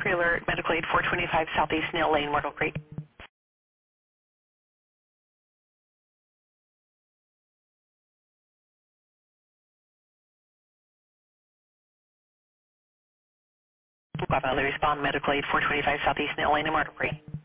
Pre-alert, Medical Aid 425 Southeast Neil Lane, Myrtle Creek. Guapa, respond, Medical Aid 425 Southeast Neil Lane, Myrtle Creek.